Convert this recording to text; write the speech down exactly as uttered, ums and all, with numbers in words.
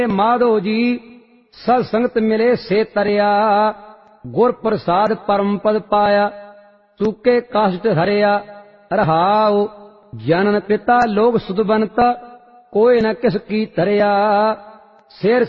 माधो जी सत संगत मिले से तरिया, गुर प्रसाद परम पद पाया, चूके काष्ट हरिया। रहाओ जनन पिता लोग सुध बनता, कोई न किस की तरिया। शेर